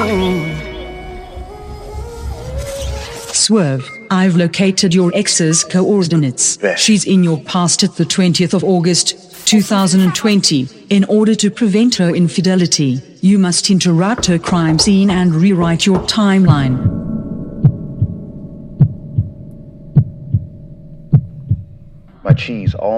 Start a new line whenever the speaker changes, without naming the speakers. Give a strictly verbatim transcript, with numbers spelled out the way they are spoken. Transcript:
Swerve, I've located your ex's coordinates. She's in your past at the twentieth of August, two thousand twenty. In order to prevent her infidelity, you must interrupt her crime scene and rewrite your timeline.
My cheese all